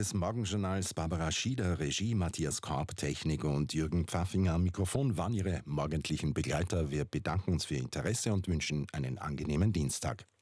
Des Morgenjournals Barbara Schieder, Regie Matthias Korb, Technik und Jürgen Pfaffinger am Mikrofon waren Ihre morgendlichen Begleiter. Wir bedanken uns für Ihr Interesse und wünschen einen angenehmen Dienstag.